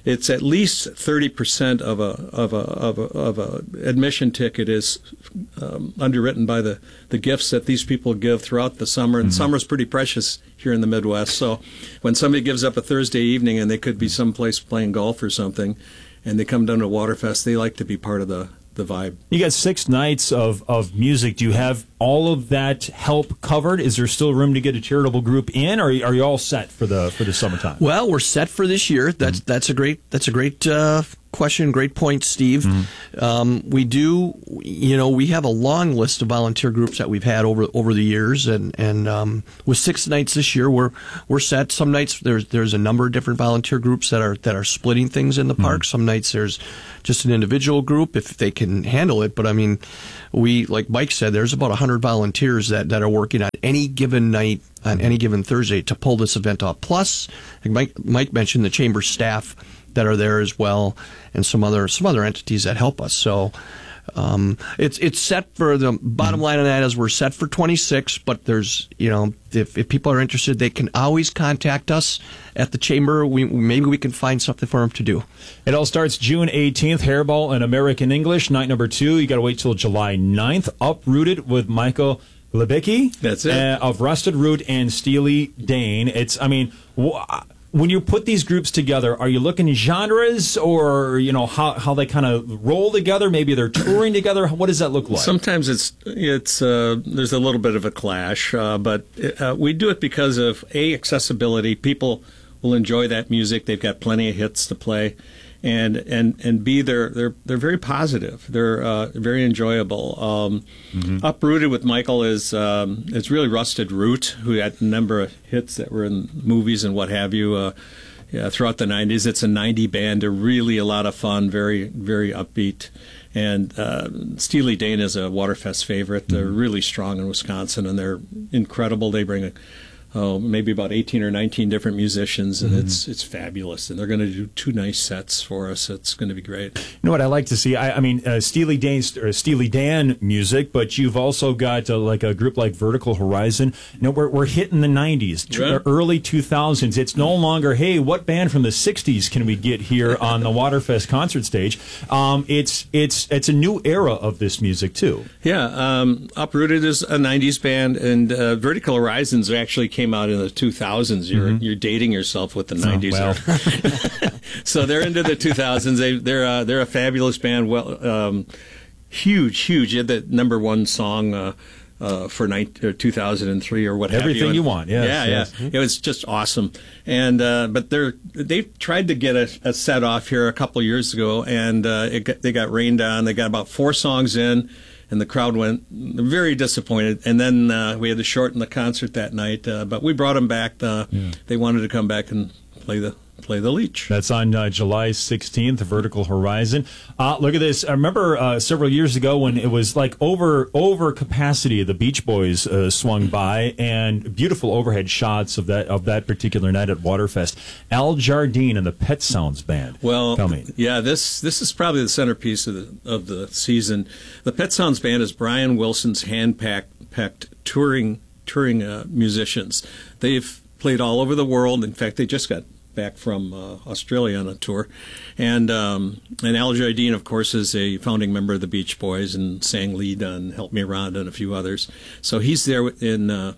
it's at least thirty percent of a of a of a, of a admission ticket is um, underwritten by the, the gifts that these people give throughout the summer. And mm-hmm. summer's pretty precious here in the Midwest. So when somebody gives up a Thursday evening and they could be someplace playing golf or something, and they come down to Waterfest, they like to be part of the the vibe. You got six nights of, of music. Do you have all of that help covered? Is there still room to get a charitable group in, or are you, are you all set for the for the summertime? Well, we're set for this year. That's mm-hmm. that's a great that's a great uh, question. Great point, Steve. Mm-hmm. Um, we do, you know, we have a long list of volunteer groups that we've had over over the years, and and um, with six nights this year, we're we're set. Some nights there's there's a number of different volunteer groups that are that are splitting things in the mm-hmm. park. Some nights there's just an individual group if they can handle it. But I mean, we, like Mike said, there's about one hundred volunteers that, that are working on any given night, on any given Thursday, to pull this event off. Plus, like Mike, Mike mentioned, the chamber staff that are there as well, and some other some other entities that help us. So um, it's it's set for, the bottom line on that is we're set for twenty-six, but there's, you know, if, if people are interested, they can always contact us at the chamber. We maybe we can find something for them to do. It all starts June eighteenth, Hairball and American English, night number two. You got to wait till July ninth. Uprooted with Michael Lebicki. That's it. Uh, of Rusted Root and Steely Dane. It's, I mean, wh- when you put these groups together, are you looking at genres, or, you know, how, how they kind of roll together? Maybe they're touring together. What does that look like? Sometimes it's it's uh, there's a little bit of a clash, uh, but uh, we do it because of A, accessibility. People will enjoy that music. They've got plenty of hits to play, and and and B, they're they're they're very positive. They're uh, very enjoyable. Um, mm-hmm. Uprooted with Michael is um, it's really Rusted Root, who had a number of hits that were in movies and what have you. Uh, yeah, throughout the nineties, it's a ninety band. They're really a lot of fun. Very very upbeat. And uh, Steely Dane is a Waterfest favorite. Mm-hmm. They're really strong in Wisconsin, and they're incredible. They bring a Oh, maybe about eighteen or nineteen different musicians, and mm-hmm. it's it's fabulous. And they're going to do two nice sets for us. It's going to be great. You know what I like to see? I, I mean, uh, Steely Dan, or Steely Dan music, but you've also got uh, like a group like Vertical Horizon. You know, we're we're hitting the nineties, yeah. t- early two thousands. It's no longer, hey, what band from the sixties can we get here on the Waterfest concert stage? Um, it's it's it's a new era of this music too. Yeah, um, Uprooted is a nineties band, and uh, Vertical Horizons actually came out in the two thousands. You're mm-hmm. you're dating yourself with the nineties. Oh, well. So they're into the two thousands. They they're uh, they're a fabulous band. Well, um, huge, huge. You had the number one song uh, uh, for night, or two thousand three or what Everything have you. you want. Yes, yeah, yes. yeah. It was just awesome. And uh, but they're they tried to get a, a set off here a couple of years ago, and uh, it got, they got rained on. They got about four songs in, and the crowd went very disappointed. And then uh, we had to shorten the concert that night. Uh, but we brought them back. Uh, yeah. They wanted to come back and play the play the Leech. That's on uh, July sixteenth, Vertical Horizon. Uh, look at this. I remember uh, several years ago when it was like over over capacity. The Beach Boys uh, swung by, and beautiful overhead shots of that of that particular night at Waterfest. Al Jardine and the Pet Sounds Band. Well, coming. yeah, this this is probably the centerpiece of the of the season. The Pet Sounds Band is Brian Wilson's hand-packed packed touring touring uh, musicians. They've played all over the world. In fact, they just got back from uh, Australia on a tour, and um, and Al Jardine, of course, is a founding member of the Beach Boys and sang lead on "Help Me Rhonda" and a few others. So he's there in uh,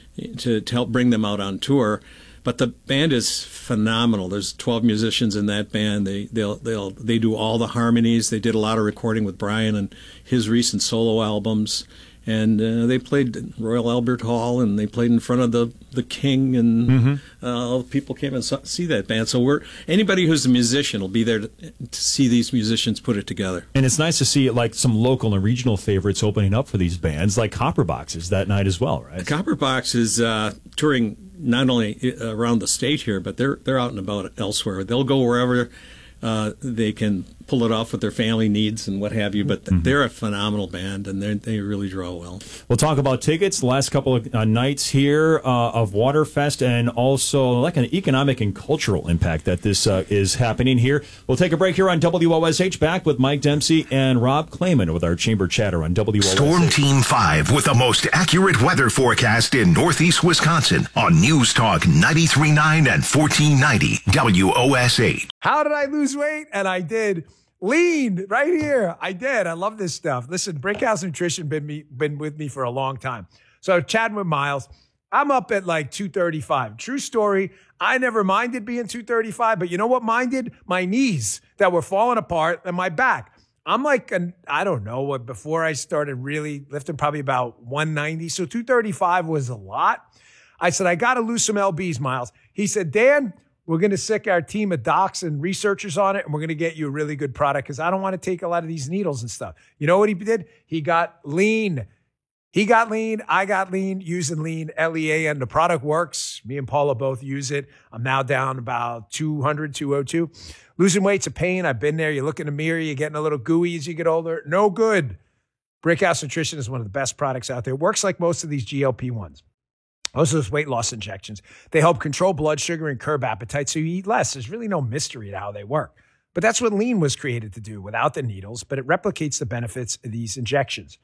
to to help bring them out on tour. But the band is phenomenal. There's twelve musicians in that band. They they'll they'll they do all the harmonies. They did a lot of recording with Brian and his recent solo albums. And uh, they played Royal Albert Hall, and they played in front of the, the King, and mm-hmm. uh, all the people came and saw, see that band. So we're anybody who's a musician will be there to, to see these musicians put it together. And it's nice to see like some local and regional favorites opening up for these bands, like Copperbox is that night as well, right? Copperbox is uh, touring not only around the state here, but they're they're out and about elsewhere. They'll go wherever uh, they can pull it off with their family needs and what have you, but mm-hmm. they're a phenomenal band, and they they really draw well. We'll talk about tickets the last couple of uh, nights here uh, of Waterfest, and also like an economic and cultural impact that this uh, is happening here. We'll take a break here on W O S H, back with Mike Dempsey and Rob Clayman with our Chamber Chatter on W O S H. Storm Team five with the most accurate weather forecast in Northeast Wisconsin on News Talk ninety-three point nine and fourteen ninety W O S H. How did I lose weight? And I did. Lean right here. I did. I love this stuff. Listen, Brickhouse Nutrition been me been with me for a long time. So chatting with Miles, I'm up at like two thirty-five. True story. I never minded being two thirty-five, but you know what minded? My knees that were falling apart and my back. I'm like, an, I don't know what, before I started really lifting, probably about one ninety. So two thirty-five was a lot. I said, I got to lose some L Bs, Miles. He said, Dan, we're going to sick our team of docs and researchers on it, and we're going to get you a really good product because I don't want to take a lot of these needles and stuff. You know what he did? He got lean. He got lean. I got lean using lean, L E A N. The product works. Me and Paula both use it. I'm now down about two hundred, two oh two. Losing weight's a pain. I've been there. You look in the mirror, you're getting a little gooey as you get older. No good. Brickhouse Nutrition is one of the best products out there. It works like most of these G L P ones. Most of those weight loss injections. They help control blood sugar and curb appetite so you eat less. There's really no mystery to how they work. But that's what lean was created to do without the needles, but it replicates the benefits of these injections.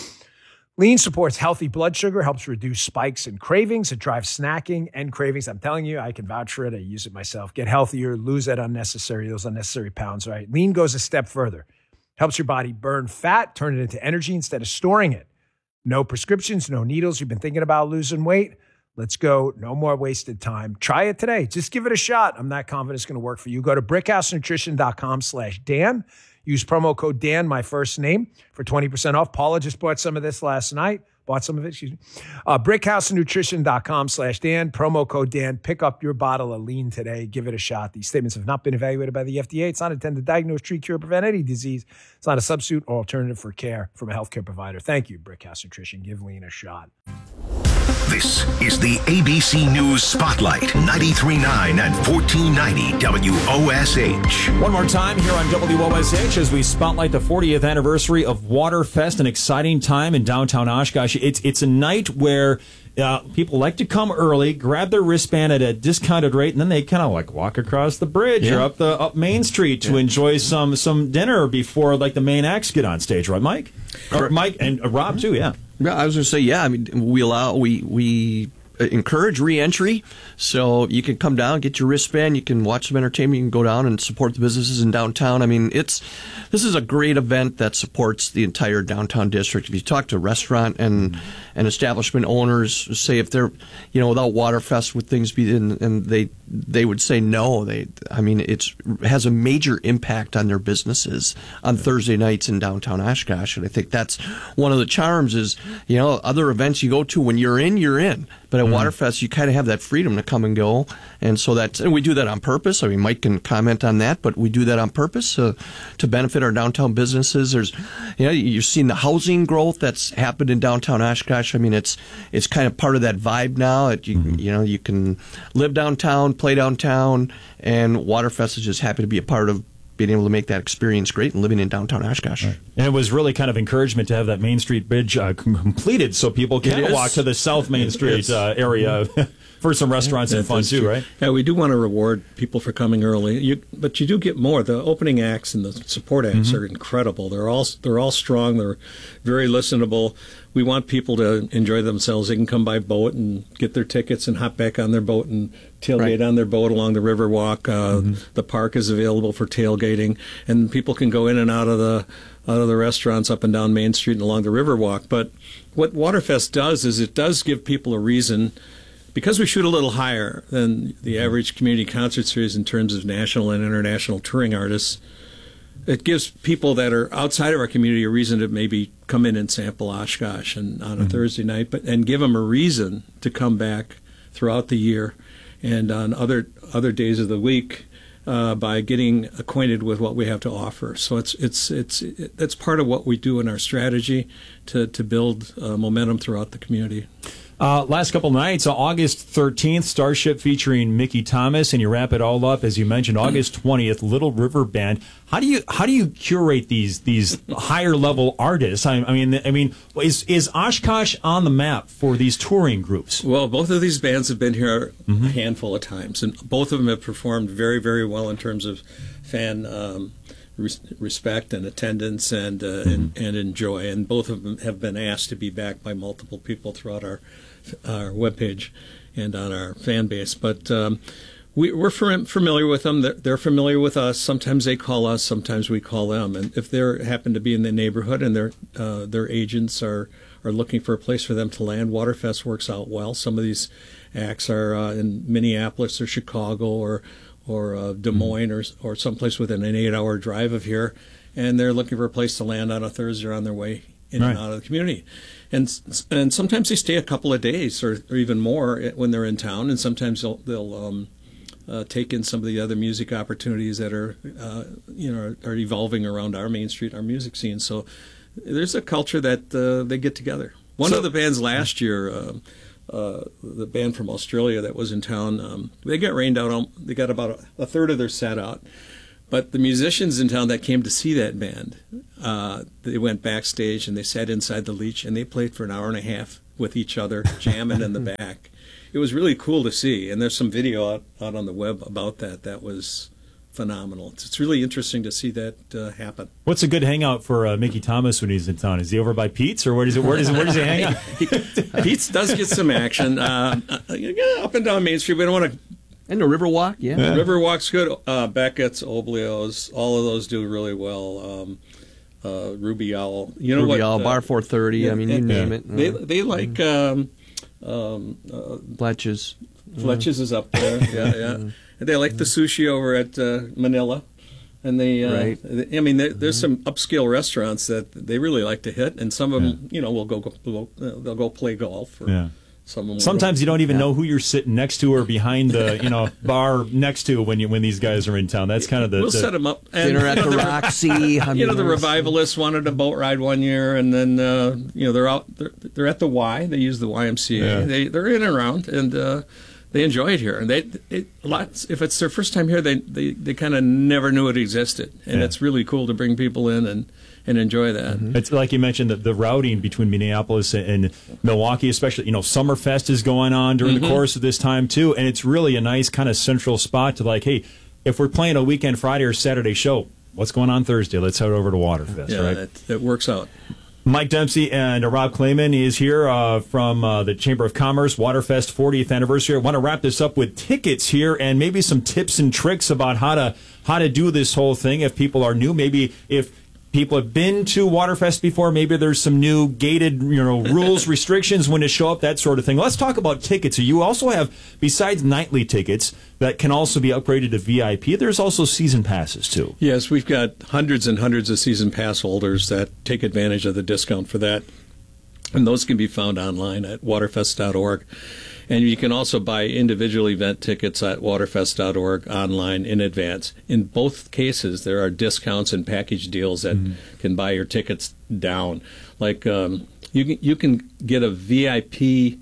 Lean supports healthy blood sugar, helps reduce spikes and cravings. It drives snacking and cravings. I'm telling you, I can vouch for it. I use it myself. Get healthier, lose that unnecessary, those unnecessary pounds, right? Lean goes a step further. Helps your body burn fat, turn it into energy instead of storing it. No prescriptions, no needles. You've been thinking about losing weight? Let's go. No more wasted time. Try it today. Just give it a shot. I'm not confident it's going to work for you. Go to brickhousenutrition.com slash Dan. Use promo code Dan, my first name, for twenty percent off. Paula just bought some of this last night. Bought some of it, excuse me. Uh, brickhousenutrition.com slash Dan. Promo code Dan. Pick up your bottle of lean today. Give it a shot. These statements have not been evaluated by the F D A. It's not intended to diagnose, treat, cure, prevent any disease. It's not a substitute or alternative for care from a healthcare provider. Thank you, Brickhouse Nutrition. Give lean a shot. This is the A B C News Spotlight, ninety-three point nine and fourteen ninety W O S H. One more time here on W O S H as we spotlight the fortieth anniversary of Waterfest, an exciting time in downtown Oshkosh. It's, it's a night where uh, people like to come early, grab their wristband at a discounted rate, and then they kind of like walk across the bridge yeah. or up the up Main Street to yeah. enjoy some some dinner before like the main acts get on stage, right, Mike? Or Mike and uh, Rob too, yeah. Yeah, I was going to say, yeah. I mean, we allow we we encourage re-entry, so you can come down, get your wristband, you can watch some entertainment, you can go down and support the businesses in downtown. I mean, it's this is a great event that supports the entire downtown district. If you talk to restaurant and and establishment owners, say if they're, you know, without Waterfest, would things be, and, and they they would say no. They, I mean, it's it has a major impact on their businesses on Thursday nights in downtown Oshkosh, and I think that's one of the charms. Is, you know, other events you go to, when you're in, you're in, but at mm-hmm. Waterfest you kind of have that freedom to come and go, and so that's and we do that on purpose. I mean, Mike can comment on that, but we do that on purpose uh, to benefit our downtown businesses. There's, you know, you've seen the housing growth that's happened in downtown Oshkosh. I mean, it's it's kind of part of that vibe now. It, you, mm-hmm. you know, you can live downtown, play downtown, and Waterfest is just happy to be a part of being able to make that experience great and living in downtown Oshkosh. Right. And it was really kind of encouragement to have that Main Street Bridge uh, completed so people can walk to the South Main Street uh, area for some restaurants yeah, and fun too, true. Right? Yeah, we do want to reward people for coming early, you, but you do get more. The opening acts and the support acts mm-hmm. are incredible. They're all they're all strong. They're very listenable. We want people to enjoy themselves. They can come by boat and get their tickets and hop back on their boat and tailgate right. on their boat along the Riverwalk. Uh, mm-hmm. The park is available for tailgating, and people can go in and out of the out of the restaurants up and down Main Street and along the Riverwalk. But what Waterfest does is it does give people a reason, because we shoot a little higher than the average community concert series in terms of national and international touring artists. It gives people that are outside of our community a reason to maybe come in and sample Oshkosh and on a mm-hmm. Thursday night, but and give them a reason to come back throughout the year and on other other days of the week uh, by getting acquainted with what we have to offer. So it's it's it's it, that's part of what we do in our strategy to to build uh, momentum throughout the community. Uh, last couple nights, uh, August thirteenth, Starship featuring Mickey Thomas, and you wrap it all up, as you mentioned, August twentieth, Little River Band. How do you how do you curate these these higher level artists? I, I mean, I mean, is is Oshkosh on the map for these touring groups? Well, both of these bands have been here mm-hmm. a handful of times, and both of them have performed very, very well in terms of fan um, res- respect and attendance and, uh, mm-hmm. and and enjoy. And both of them have been asked to be back by multiple people throughout our our webpage and on our fan base. But um, we, we're fam- familiar with them. They're, they're familiar with us. Sometimes they call us. Sometimes we call them. And if they happen to be in the neighborhood and their uh, their agents are, are looking for a place for them to land, Waterfest works out well. Some of these acts are uh, in Minneapolis or Chicago or or uh, Des Moines or or someplace within an eight-hour drive of here, and they're looking for a place to land on a Thursday or on their way in Right. and out of the community. And and sometimes they stay a couple of days or, or even more when they're in town, and sometimes they'll they'll um, uh, take in some of the other music opportunities that are uh, you know are, are evolving around our Main Street, our music scene. So there's a culture that uh, they get together. One So- of the bands last year, um, uh, the band from Australia that was in town, um, they got rained out. On, they got about a, a third of their set out. But the musicians in town that came to see that band, uh, they went backstage and they sat inside the Leech and they played for an hour and a half with each other, jamming in the back. It was really cool to see, and there's some video out, out on the web about that. That was phenomenal. It's, it's really interesting to see that uh, happen. What's a good hangout for uh, Mickey Thomas when he's in town? Is he over by Pete's, or where does it? Where does it? Where does he hang out? Pete's does get some action uh, uh, yeah, up and down Main Street. We don't want to. And the Riverwalk, yeah. yeah. Riverwalk's good. Uh, Beckett's, Oblio's, all of those do really well. Um, uh, Ruby Owl, you know Ruby what? Owl, uh, Bar four thirty. yeah, I mean, you and, name uh, it. They they like um, um, uh, Fletch's. Fletch's is up there. Yeah, yeah. And they like the sushi over at uh, Manila. And they, uh, Right. they, I mean, there, there's some upscale restaurants that they really like to hit, and some of them, you know, will go, go they'll go play golf. Or Yeah. Some of them Sometimes will- you don't even Yeah. know who you're sitting next to or behind the you know bar next to when you when these guys are in town. That's kind of the We'll the, set them up. Dinner at you know, the the- Roxy. You know, the Revivalists wanted a boat ride one year, and then uh, you know they're out. They're, they're at the Y. They use the Y M C A. Yeah. They they're in and around, and uh, they enjoy it here. And they it, lots. If it's their first time here, they they, they kind of never knew it existed, and Yeah. it's really cool to bring people in and, and enjoy that. It's like you mentioned the, the routing between Minneapolis and, and Milwaukee, especially. You know, Summerfest is going on during the Mhm. course of this time too, and it's really a nice kind of central spot to like, hey, if we're playing a weekend Friday or Saturday show, what's going on Thursday? Let's head over to Waterfest, Yeah, right? it, it works out. Mike Dempsey and uh, Rob Clayman is here uh, from uh, the Chamber of Commerce, Waterfest fortieth anniversary. I want to wrap this up with tickets here and maybe some tips and tricks about how to how to do this whole thing if people are new. Maybe if people have been to Waterfest before, maybe there's some new gated, you know, rules, restrictions when to show up, that sort of thing. Let's talk about tickets. So you also have, besides nightly tickets that can also be upgraded to V I P, there's also season passes too. Yes, we've got hundreds and hundreds of season pass holders that take advantage of the discount for that. And those can be found online at waterfest dot org. And you can also buy individual event tickets at waterfest dot org online in advance. In both cases, there are discounts and package deals that mm-hmm. can buy your tickets down. Like um, you can, you can get a V I P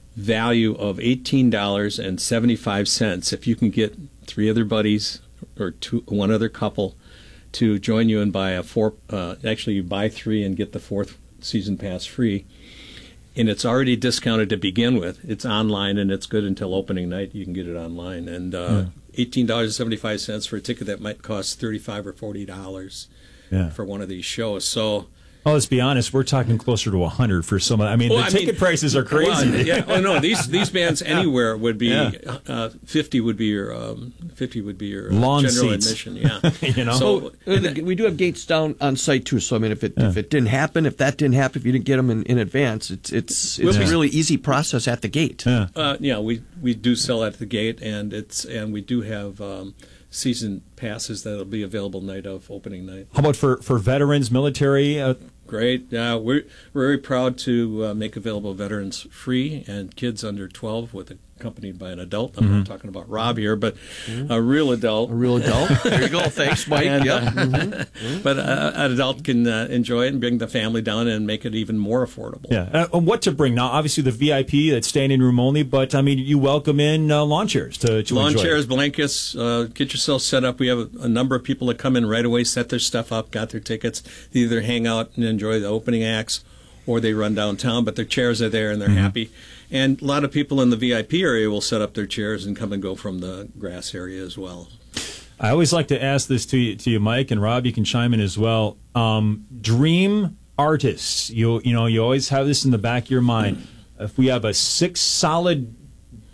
value of eighteen dollars and seventy-five cents if you can get three other buddies or two, one other couple to join you and buy a four. Uh, actually, you buy three and get the fourth season pass free. And it's already discounted to begin with. It's online and it's good until opening night. You can get it online. And uh, Yeah. eighteen dollars and seventy-five cents for a ticket that might cost thirty-five dollars or forty dollars Yeah. for one of these shows. So. Well, let's be honest, we're talking closer to a hundred for some. I mean, Well, the I ticket mean, prices are crazy. Well, yeah, oh no, these these bands anywhere would be Yeah. uh, fifty would be your um, fifty would be your uh, Lawn general seats. admission. Yeah, You know? So Uh, the- we do have gates down on site too. So I mean, if it if it didn't happen, if that didn't happen, if you didn't get them in, in advance, it's it's it's Well, a we- really easy process at the gate. Yeah. uh, yeah, we we do sell at the gate, and it's and we do have um, season passes that'll be available night of opening night. How about for, for veterans, military? Uh, Great. Uh, we're, we're very proud to uh, make available veterans free and kids under twelve with accompanied by an adult. I'm Mm-hmm. not talking about Rob here, but a real adult. A real adult. There you go. Thanks, Mike. And, Yep. uh, Mhm. But uh, an adult can uh, enjoy it and bring the family down and make it even more affordable. yeah. Uh, what to bring? Now, obviously, the V I P, that's standing room only, but, I mean, you welcome in uh, lawn chairs to, to Lawn enjoy. chairs, blankets, uh, get yourself set up. We have a, a number of people that come in right away, set their stuff up, got their tickets. They either hang out and enjoy the opening acts or they run downtown, but their chairs are there and they're Mhm. happy. And a lot of people in the V I P area will set up their chairs and come and go from the grass area as well. I always like to ask this to you, to you, Mike, and Rob, you can chime in as well. Um, dream artists. You, you know, you always have this in the back of your mind. If we have a six solid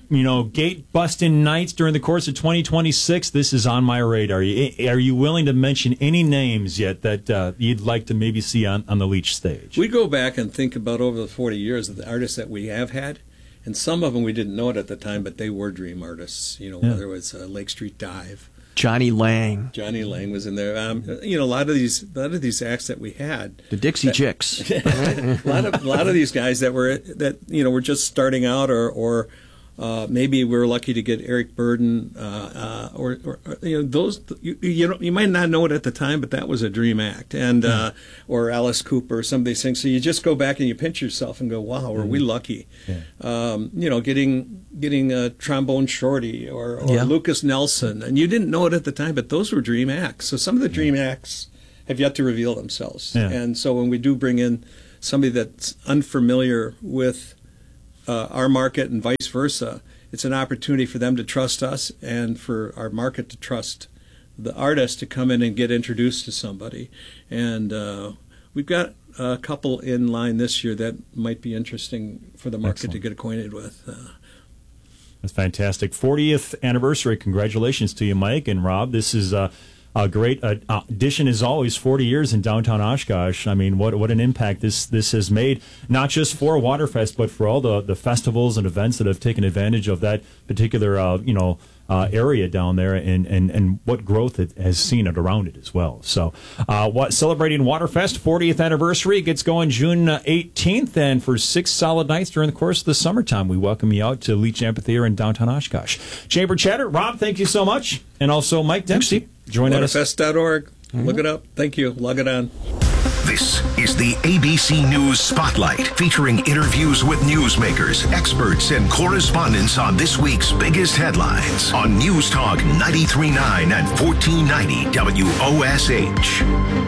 you know, gate busting nights during the course of twenty twenty-six. This is on my radar. Are you, are you willing to mention any names yet that uh, you'd like to maybe see on, on the Leach stage? We go back and think about over the forty years of the artists that we have had, and some of them we didn't know it at the time, but they were dream artists. You know, Yeah. whether it was uh, Lake Street Dive. Johnny Lang. Johnny Lang was in there. Um, you know, a lot of these, a lot of these acts that we had, The Dixie that- Chicks. a lot of, a lot of these guys that were that you know were just starting out, or or uh, maybe we were lucky to get Eric Burden, uh, uh, or, or you know those you you know you might not know it at the time, but that was a dream act, and uh, or Alice Cooper, some of these things. So you just go back and you pinch yourself and go, wow, were we lucky? Yeah. Um, you know, getting getting a trombone shorty or, or Yeah. Lucas Nelson, and you didn't know it at the time, but those were dream acts. So some of the dream acts have yet to reveal themselves, Yeah. and so when we do bring in somebody that's unfamiliar with uh, our market and vice versa, it's an opportunity for them to trust us and for our market to trust the artist to come in and get introduced to somebody. And uh, we've got a couple in line this year that might be interesting for the market Excellent. to get acquainted with. Uh, That's fantastic. fortieth anniversary. Congratulations to you, Mike and Rob. This is uh, a great uh, addition, as always. forty years in downtown Oshkosh. I mean, what what an impact this this has made, not just for Waterfest, but for all the, the festivals and events that have taken advantage of that particular uh, you know uh, area down there, and, and, and what growth it has seen it around it as well. So, uh, what celebrating Waterfest fortieth anniversary gets going June eighteenth, and for six solid nights during the course of the summertime, we welcome you out to Leach Amphitheater in downtown Oshkosh. Chamber Chatter, Rob, thank you so much, and also Mike Dempsey. Join us. Waterfest dot org. Look it up. Thank you. Log it on. This is the A B C News Spotlight, featuring interviews with newsmakers, experts, and correspondents on this week's biggest headlines on News Talk ninety-three point nine and fourteen ninety W O S H.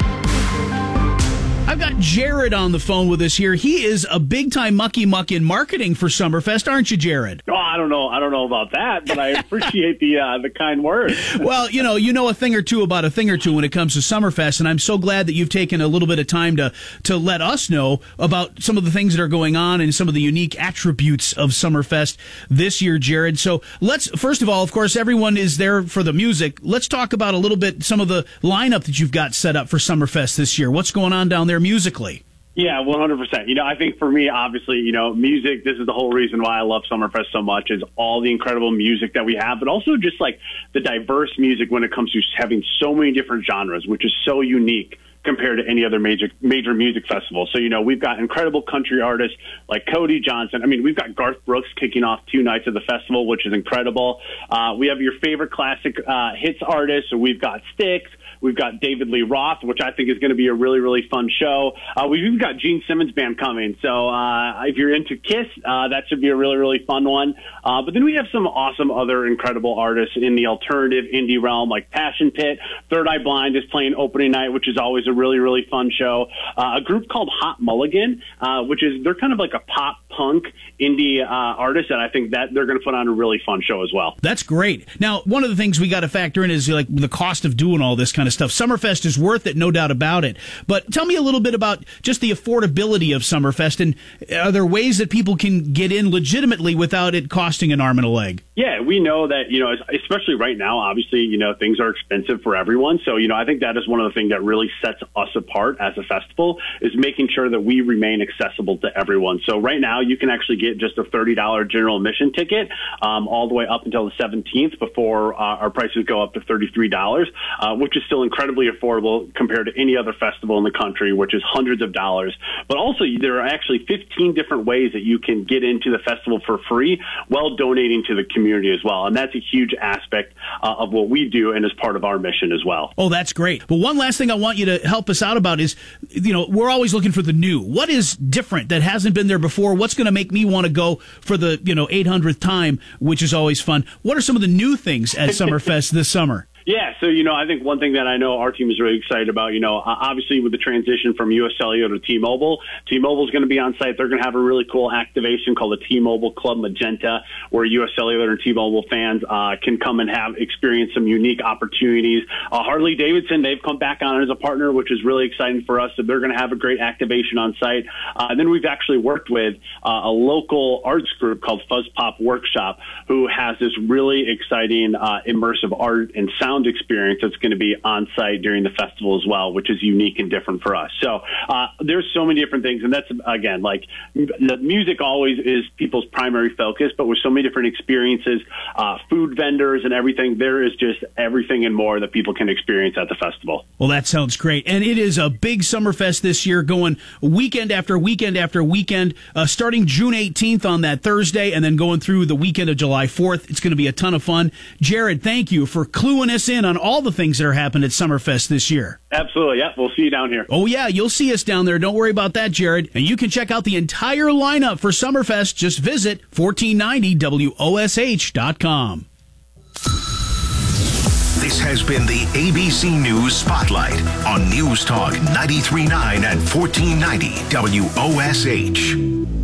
I've got Jared on the phone with us here. He is a big-time mucky muck in marketing for Summerfest, aren't you, Jared? Oh, I don't know. I don't know about that, but I appreciate the uh, the kind words. Well, you know, you know a thing or two about a thing or two when it comes to Summerfest, and I'm so glad that you've taken a little bit of time to to let us know about some of the things that are going on and some of the unique attributes of Summerfest this year, Jared. So let's, first of all, of course, everyone is there for the music. Let's talk about a little bit some of the lineup that you've got set up for Summerfest this year. What's going on down there musically? Yeah, one hundred percent. You know, I think for me, obviously, you know, music, this is the whole reason why I love Summerfest so much, is all the incredible music that we have, but also just like the diverse music when it comes to having so many different genres, which is so unique compared to any other major major music festival. So, you know, we've got incredible country artists like Cody Johnson. I mean, we've got Garth Brooks kicking off two nights of the festival, which is incredible. Uh, we have your favorite classic uh, hits artists. So we've got Styx. We've got David Lee Roth, which I think is going to be a really, really fun show. Uh, we've even got Gene Simmons Band coming. So uh, if you're into Kiss, uh, that should be a really, really fun one. Uh, but then we have some awesome other incredible artists in the alternative indie realm, like Passion Pit. Third Eye Blind is playing opening night, which is always a really, really fun show. Uh, a group called Hot Mulligan, uh, which is, they're kind of like a pop punk indie uh, artist, and I think that they're going to put on a really fun show as well. That's great. Now, one of the things we got to factor in is like the cost of doing all this kind of stuff. Summerfest is worth it, no doubt about it. But tell me a little bit about just the affordability of Summerfest, and are there ways that people can get in legitimately without it costing an arm and a leg? Yeah, we know that, you know, especially right now, obviously, you know, things are expensive for everyone. So, you know, I think that is one of the things that really sets us apart as a festival, is making sure that we remain accessible to everyone. So right now, you can actually get just a thirty dollars general admission ticket um, all the way up until the seventeenth before uh, our prices go up to thirty-three dollars, uh, which is still incredibly affordable compared to any other festival in the country, which is hundreds of dollars. But also, there are actually fifteen different ways that you can get into the festival for free while donating to the community as well. And that's a huge aspect uh, of what we do and is part of our mission as well. Oh, that's great. But one last thing I want you to help us out about is, you know, we're always looking for the new. What is different that hasn't been there before? What's going to make me want to go for the, you know, eight hundredth time, which is always fun? What are some of the new things at Summerfest this summer? Yeah, so, you know, I think one thing that I know our team is really excited about, you know, obviously with the transition from U S Cellular to T-Mobile, T-Mobile is going to be on site. They're going to have a really cool activation called the T-Mobile Club Magenta, where U S Cellular and T-Mobile fans uh, can come and have experience some unique opportunities. Uh, Harley Davidson, they've come back on as a partner, which is really exciting for us. So they're going to have a great activation on site. Uh, and then we've actually worked with uh, a local arts group called Fuzz Pop Workshop, who has this really exciting uh, immersive art and sound experience that's going to be on site during the festival as well, which is unique and different for us. So uh, there's so many different things, and that's, again, like the music always is people's primary focus, but with so many different experiences, uh, food vendors and everything, there is just everything and more that people can experience at the festival. Well, that sounds great. And it is a big Summerfest this year, going weekend after weekend after weekend, uh, starting June eighteenth on that Thursday, and then going through the weekend of July fourth. It's going to be a ton of fun. Jared, thank you for cluing us in on all the things that are happening at Summerfest this year. Absolutely. Yeah, we'll see you down here. Oh, yeah, you'll see us down there. Don't worry about that, Jared. And you can check out the entire lineup for Summerfest. Just visit fourteen ninety W O S H dot com. This has been the A B C News Spotlight on News Talk ninety-three point nine and fourteen ninety W O S H.